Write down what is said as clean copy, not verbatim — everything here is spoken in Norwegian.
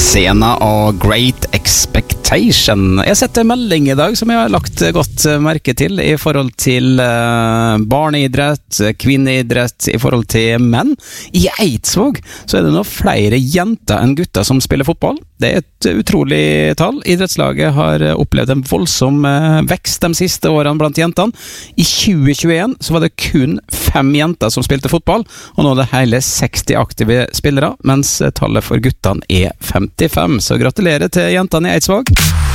Sena og Great Expectation. Jeg setter en melding i dag som jeg har lagt godt merke til i forhold til barneidrett, kvinneidrett, i forhold til menn. I Eidsvåg så det nå flere jenter enn gutter som spiller fotball. Det et utrolig tall. Idrettslaget har opplevd en voldsom vekst de siste årene blant jentene. I 2021 så var det kun 5 jenter som spilte fotball, og nå det hele 60 aktive spillere, mens tallet for guttene 55. Så gratulerer til jentene i Eidsvåg.